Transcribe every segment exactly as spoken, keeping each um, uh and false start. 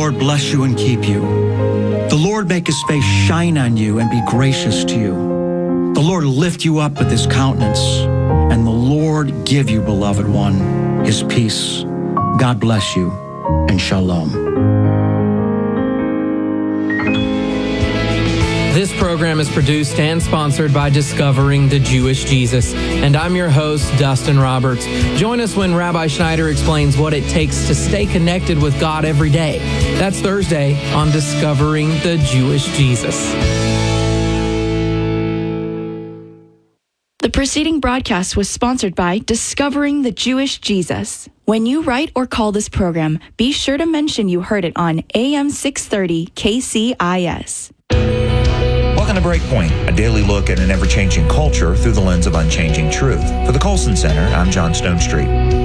Lord bless you and keep you. The Lord make his face shine on you and be gracious to you. The Lord lift you up with his countenance, and the Lord give you, beloved one, his peace. God bless you, and shalom. This program is produced and sponsored by Discovering the Jewish Jesus, and I'm your host, Dustin Roberts. Join us when Rabbi Schneider explains what it takes to stay connected with God every day. That's Thursday on Discovering the Jewish Jesus. The preceding broadcast was sponsored by Discovering the Jewish Jesus. When you write or call this program, be sure to mention you heard it on A M six thirty K C I S. Welcome to Breakpoint, a daily look at an ever-changing culture through the lens of unchanging truth. For the Colson Center, I'm John Stonestreet.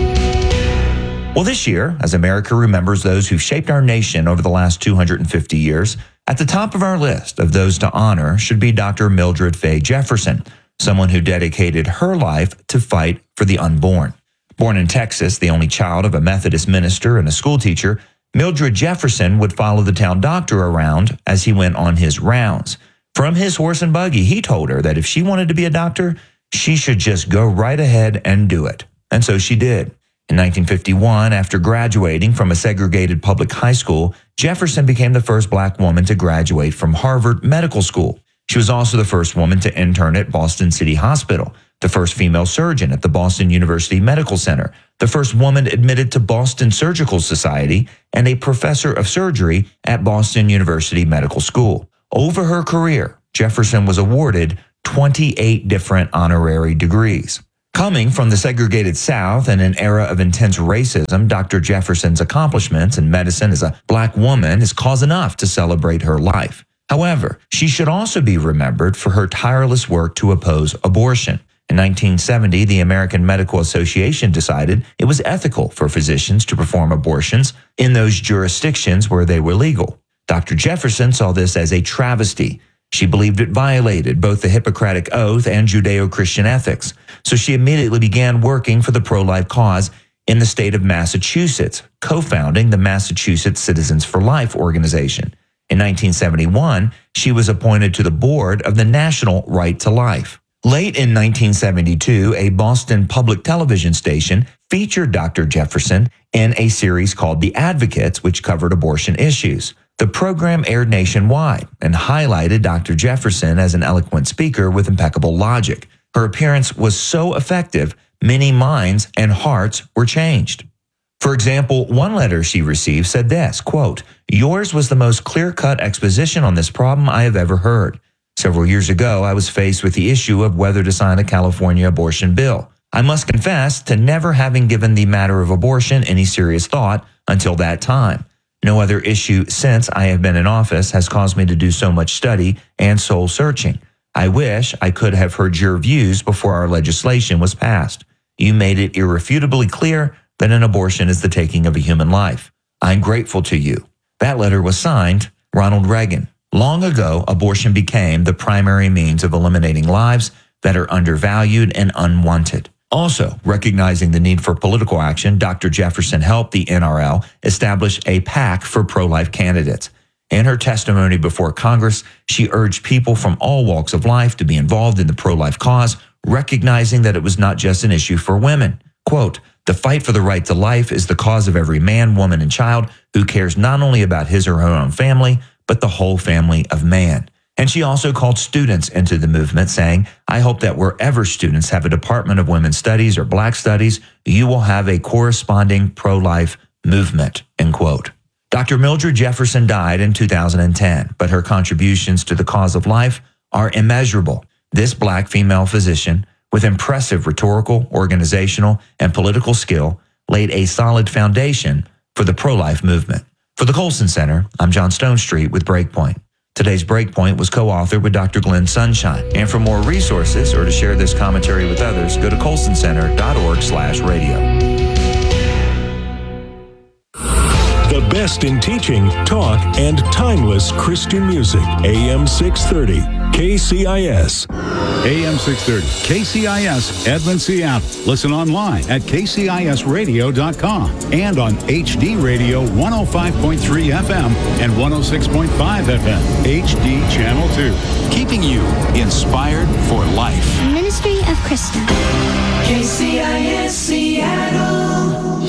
Well, this year, as America remembers those who've shaped our nation over the last two hundred fifty years, at the top of our list of those to honor should be Doctor Mildred Fay Jefferson, someone who dedicated her life to fight for the unborn. Born in Texas, the only child of a Methodist minister and a schoolteacher, Mildred Jefferson would follow the town doctor around as he went on his rounds. From his horse and buggy, he told her that if she wanted to be a doctor, she should just go right ahead and do it. And so she did. In nineteen fifty-one, after graduating from a segregated public high school, Jefferson became the first black woman to graduate from Harvard Medical School. She was also the first woman to intern at Boston City Hospital, the first female surgeon at the Boston University Medical Center, the first woman admitted to Boston Surgical Society, and a professor of surgery at Boston University Medical School. Over her career, Jefferson was awarded twenty-eight different honorary degrees. Coming from the segregated South in an era of intense racism, Doctor Jefferson's accomplishments in medicine as a black woman is cause enough to celebrate her life. However, she should also be remembered for her tireless work to oppose abortion. In nineteen seventy, the American Medical Association decided it was ethical for physicians to perform abortions in those jurisdictions where they were legal. Doctor Jefferson saw this as a travesty. She believed it violated both the Hippocratic Oath and Judeo-Christian ethics, so she immediately began working for the pro-life cause in the state of Massachusetts, co-founding the Massachusetts Citizens for Life organization. In nineteen seventy-one, she was appointed to the board of the National Right to Life. Late in nineteen seventy-two, a Boston public television station featured Doctor Jefferson in a series called The Advocates, which covered abortion issues. The program aired nationwide and highlighted Doctor Jefferson as an eloquent speaker with impeccable logic. Her appearance was so effective, many minds and hearts were changed. For example, one letter she received said this, quote, "Yours was the most clear-cut exposition on this problem I have ever heard. Several years ago, I was faced with the issue of whether to sign a California abortion bill. I must confess to never having given the matter of abortion any serious thought until that time. No other issue since I have been in office has caused me to do so much study and soul searching. I wish I could have heard your views before our legislation was passed. You made it irrefutably clear that an abortion is the taking of a human life. I'm grateful to you." That letter was signed Ronald Reagan. Long ago, abortion became the primary means of eliminating lives that are undervalued and unwanted. Also, recognizing the need for political action, Doctor Jefferson helped the N R L establish a PAC for pro-life candidates. In her testimony before Congress, she urged people from all walks of life to be involved in the pro-life cause, recognizing that it was not just an issue for women. Quote, "The fight for the right to life is the cause of every man, woman, and child who cares not only about his or her own family, but the whole family of man." And she also called students into the movement, saying, "I hope that wherever students have a Department of Women's Studies or Black Studies, you will have a corresponding pro-life movement," end quote. Doctor Mildred Jefferson died in two thousand ten, but her contributions to the cause of life are immeasurable. This black female physician, with impressive rhetorical, organizational, and political skill, laid a solid foundation for the pro-life movement. For the Colson Center, I'm John Stonestreet with Breakpoint. Today's Breakpoint was co-authored with Doctor Glenn Sunshine. And for more resources or to share this commentary with others, go to colson center dot org slash radio. The best in teaching, talk, and timeless Christian music. A M six thirty, K C I S. A M six thirty, K C I S, Edmond, Seattle. Listen online at K C I S radio dot com and on H D Radio one oh five point three F M and one oh six point five F M, H D Channel two. Keeping you inspired for life. Ministry of Krista. K C I S Seattle.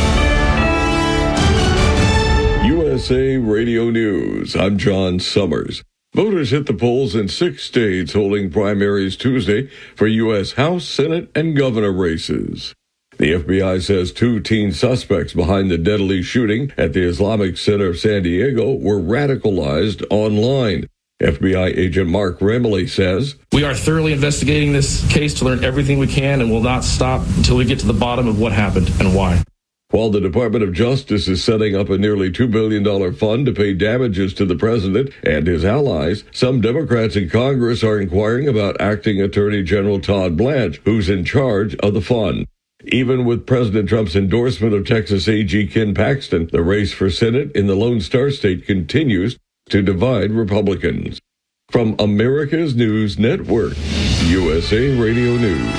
U S A Radio News. I'm John Summers. Voters hit the polls in six states holding primaries Tuesday for U S House, Senate, and governor races. The F B I says two teen suspects behind the deadly shooting at the Islamic Center of San Diego were radicalized online. F B I agent Mark Remley says, "We are thoroughly investigating this case to learn everything we can and will not stop until we get to the bottom of what happened and why." While the Department of Justice is setting up a nearly two billion dollars fund to pay damages to the president and his allies, some Democrats in Congress are inquiring about acting Attorney General Todd Blanche, who's in charge of the fund. Even with President Trump's endorsement of Texas A G Ken Paxton, the race for Senate in the Lone Star State continues to divide Republicans. From America's News Network, U S A Radio News.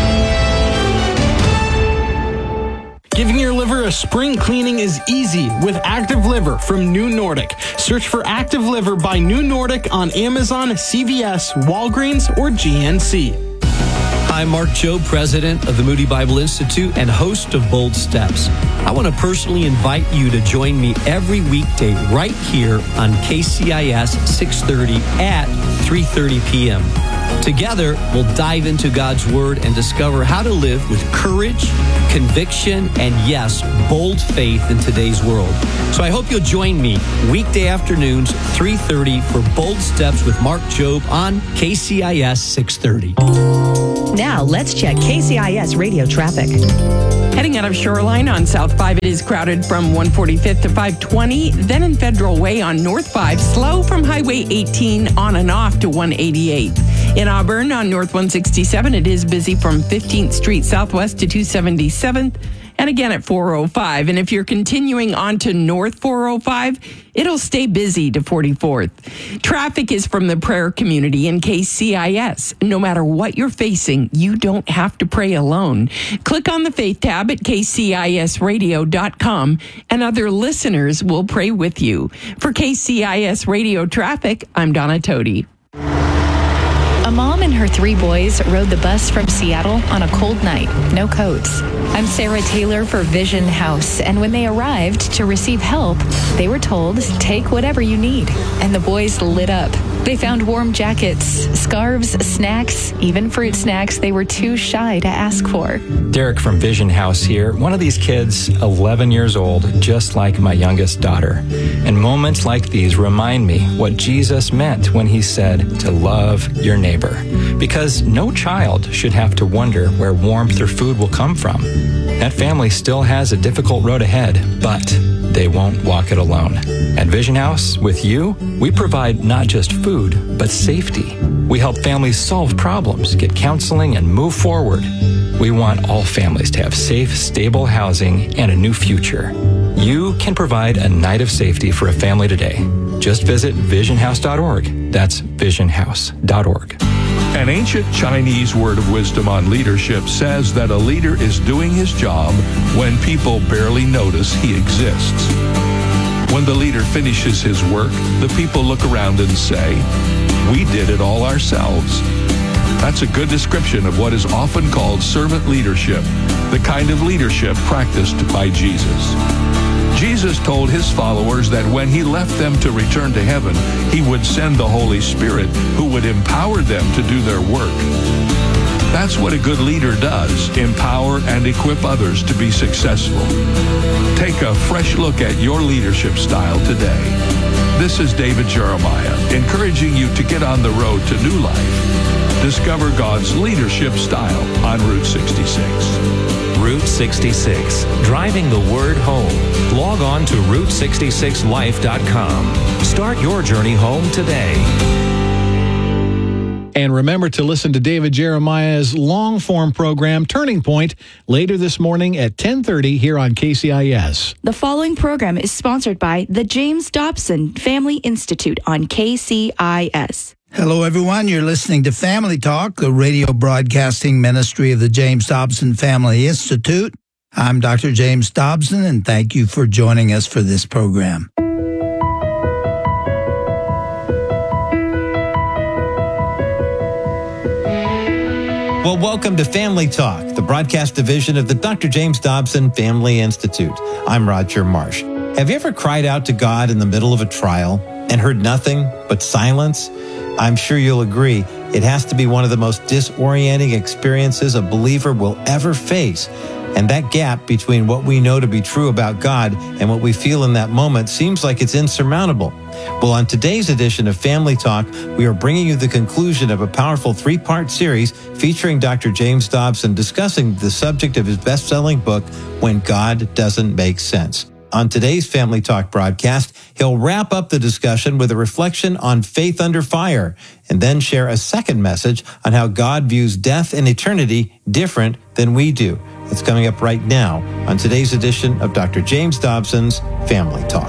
Giving your liver a spring cleaning is easy with Active Liver from New Nordic. Search for Active Liver by New Nordic on Amazon, C V S, Walgreens, or G N C. I'm Mark Jobe, president of the Moody Bible Institute and host of Bold Steps. I want to personally invite you to join me every weekday right here on K C I S six thirty at three thirty p.m. Together, we'll dive into God's Word and discover how to live with courage, conviction, and yes, bold faith in today's world. So I hope you'll join me weekday afternoons, three thirty for Bold Steps with Mark Jobe on K C I S six thirty. Now, let's check K C I S radio traffic. Heading out of Shoreline on South five, it is crowded from one forty-fifth to five twenty. Then in Federal Way on North five, slow from Highway eighteen on and off to one eighty-eighth. In Auburn on North one sixty-seven, it is busy from fifteenth Street Southwest to two seventy-seventh. And again at four oh five. And if you're continuing on to North four oh five, it'll stay busy to forty-fourth. Traffic is from the prayer community in K C I S. No matter what you're facing, you don't have to pray alone. Click on the Faith tab at K C I S radio dot com and other listeners will pray with you. For K C I S Radio Traffic, I'm Donna Toti. A mom and her three boys rode the bus from Seattle on a cold night, no coats. I'm Sarah Taylor for Vision House, and when they arrived to receive help, they were told, take whatever you need. And the boys lit up. They found warm jackets, scarves, snacks, even fruit snacks they were too shy to ask for. Derek from Vision House here. One of these kids, eleven years old, just like my youngest daughter. And moments like these remind me what Jesus meant when he said to love your neighbor. Because no child should have to wonder where warmth or food will come from. That family still has a difficult road ahead, but they won't walk it alone. At Vision House, with you, we provide not just food, but safety. We help families solve problems, get counseling, and move forward. We want all families to have safe, stable housing and a new future. You can provide a night of safety for a family today. Just visit vision house dot org. That's vision house dot org. An ancient Chinese word of wisdom on leadership says that a leader is doing his job when people barely notice he exists. When the leader finishes his work, the people look around and say, "We did it all ourselves." That's a good description of what is often called servant leadership, the kind of leadership practiced by Jesus. Jesus told his followers that when he left them to return to heaven, he would send the Holy Spirit who would empower them to do their work. That's what a good leader does, empower and equip others to be successful. Take a fresh look at your leadership style today. This is David Jeremiah, encouraging you to get on the road to new life. Discover God's leadership style on Route sixty-six. Route sixty-six, driving the word home. Log on to route sixty-six life dot com. Start your journey home today. And remember to listen to David Jeremiah's long-form program, Turning Point, later this morning at ten thirty here on K C I S. The following program is sponsored by the James Dobson Family Institute on K C I S. Hello, everyone. You're listening to Family Talk, a radio broadcasting ministry of the James Dobson Family Institute. I'm Doctor James Dobson, and thank you for joining us for this program. Well, welcome to Family Talk, the broadcast division of the Doctor James Dobson Family Institute. I'm Roger Marsh. Have you ever cried out to God in the middle of a trial and heard nothing but silence? I'm sure you'll agree it has to be one of the most disorienting experiences a believer will ever face. And that gap between what we know to be true about God and what we feel in that moment seems like it's insurmountable. Well, on today's edition of Family Talk, we are bringing you the conclusion of a powerful three-part series featuring Doctor James Dobson discussing the subject of his best-selling book, When God Doesn't Make Sense. On today's Family Talk broadcast, he'll wrap up the discussion with a reflection on faith under fire, and then share a second message on how God views death and eternity different than we do. It's coming up right now on today's edition of Doctor James Dobson's Family Talk.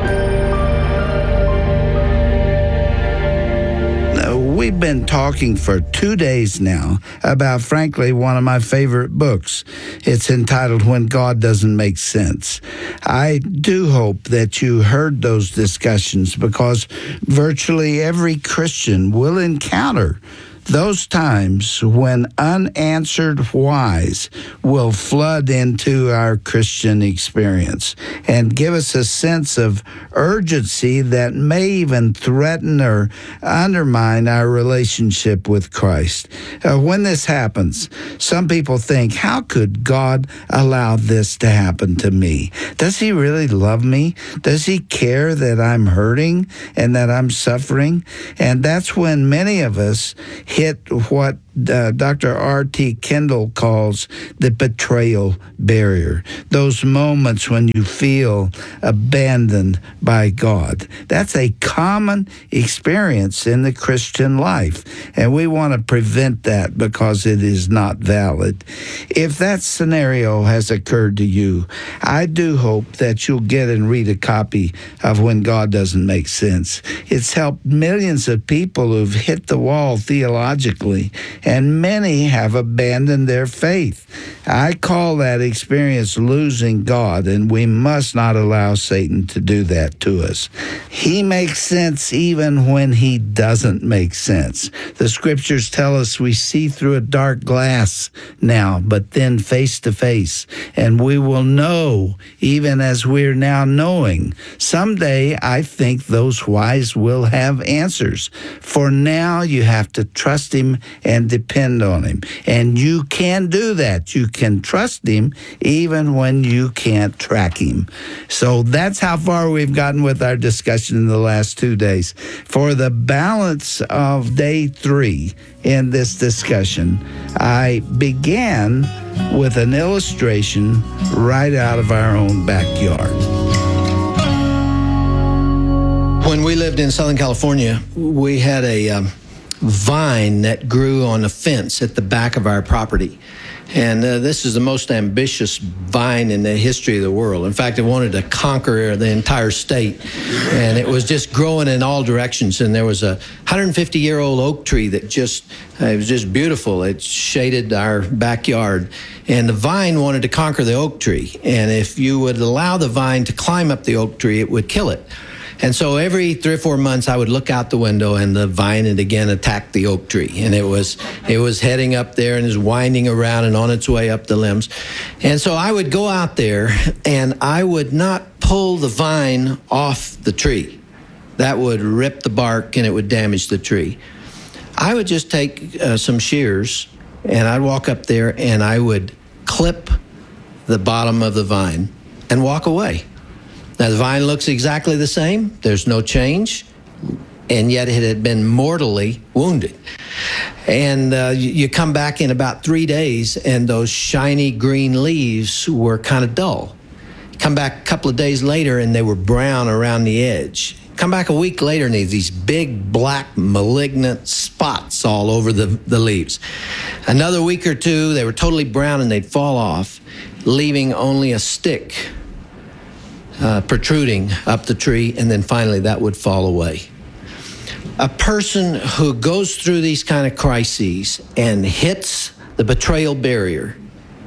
We've been talking for two days now about, frankly, one of my favorite books. It's entitled When God Doesn't Make Sense. I do hope that you heard those discussions, because virtually every Christian will encounter those times when unanswered whys will flood into our Christian experience and give us a sense of urgency that may even threaten or undermine our relationship with Christ. Uh, when this happens, some people think, how could God allow this to happen to me? Does he really love me? Does he care that I'm hurting and that I'm suffering? And that's when many of us hit what uh, Doctor R T Kendall calls the betrayal barrier. Those moments when you feel abandoned by God. That's a common experience in the Christian life, and we want to prevent that because it is not valid. If that scenario has occurred to you, I do hope that you'll get and read a copy of When God Doesn't Make Sense. It's helped millions of people who've hit the wall theologically, and many have abandoned their faith. I call that experience losing God, and we must not allow Satan to do that to us. He makes sense even when he doesn't make sense. The scriptures tell us we see through a dark glass now, but then face to face, and we will know even as we're now knowing. Someday, I think those whys will have answers. For now, you have to trust him and depend on him. And you can do that. You can trust him even when you can't track him. So that's how far we've gotten with our discussion in the last two days. For the balance of day three in this discussion, I began with an illustration right out of our own backyard. When we lived in Southern California, we had a um, vine that grew on a fence at the back of our property. And uh, this is the most ambitious vine in the history of the world. In fact, it wanted to conquer the entire state. And it was just growing in all directions. And there was a one hundred fifty year old oak tree that just, uh, it was just beautiful. It shaded our backyard. And the vine wanted to conquer the oak tree. And if you would allow the vine to climb up the oak tree, it would kill it. And so every three or four months, I would look out the window, and the vine had again attacked the oak tree. And it was it was heading up there and is winding around and on its way up the limbs. And so I would go out there, and I would not pull the vine off the tree. That would rip the bark, and it would damage the tree. I would just take uh, some shears, and I'd walk up there, and I would clip the bottom of the vine and walk away. Now, the vine looks exactly the same. There's no change. And yet it had been mortally wounded. And uh, you, you come back in about three days, and those shiny green leaves were kind of dull. Come back a couple of days later, and they were brown around the edge. Come back a week later, and they had these big, black, malignant spots all over the, the leaves. Another week or two, they were totally brown, and they'd fall off, leaving only a stick Uh, protruding up the tree, and then finally that would fall away. A person who goes through these kind of crises and hits the betrayal barrier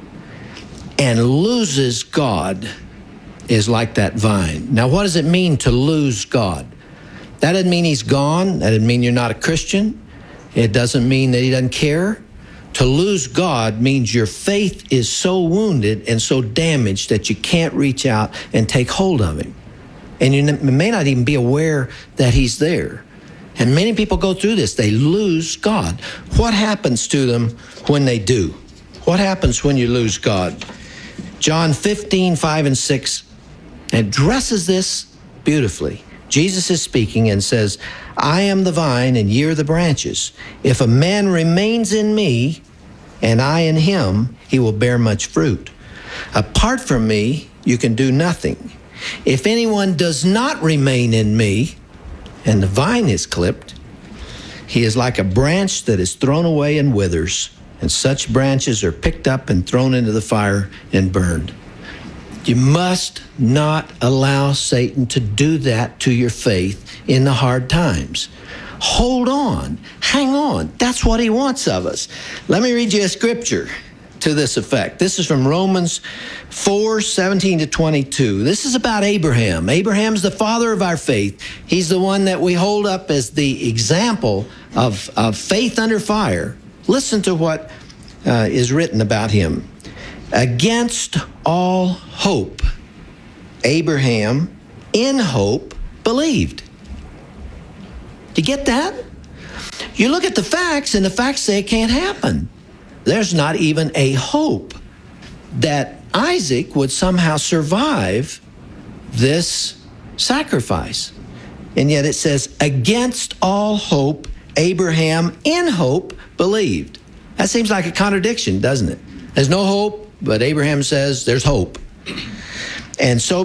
and loses God is like that vine. Now, what does it mean to lose God? That doesn't mean he's gone. That doesn't mean you're not a Christian. It doesn't mean that he doesn't care. To lose God means your faith is so wounded and so damaged that you can't reach out and take hold of him. And you may not even be aware that he's there. And many people go through this. They lose God. What happens to them when they do? What happens when you lose God? John fifteen, five and six addresses this beautifully. Jesus is speaking and says, I am the vine and ye are the branches. If a man remains in me and I in him, he will bear much fruit. Apart from me, you can do nothing. If anyone does not remain in me, and the vine is clipped, he is like a branch that is thrown away and withers, and such branches are picked up and thrown into the fire and burned. You must not allow Satan to do that to your faith in the hard times. Hold on, hang on. That's what he wants of us. Let me read you a scripture to this effect. This is from Romans four, seventeen to twenty-two. This is about Abraham. Abraham's the father of our faith. He's the one that we hold up as the example of, of faith under fire. Listen to what uh, is written about him. Against all hope, Abraham, in hope, believed. Do you get that? You look at the facts, and the facts say it can't happen. There's not even a hope that Isaac would somehow survive this sacrifice. And yet it says, against all hope, Abraham, in hope, believed. That seems like a contradiction, doesn't it? There's no hope, but Abraham says there's hope. And so